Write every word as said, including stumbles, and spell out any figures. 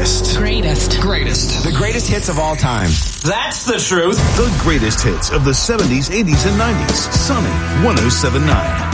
Greatest. Greatest. Greatest. The greatest hits of all time. That's the truth. The greatest hits of the seventies, eighties, and nineties. Sunny one oh seven point nine.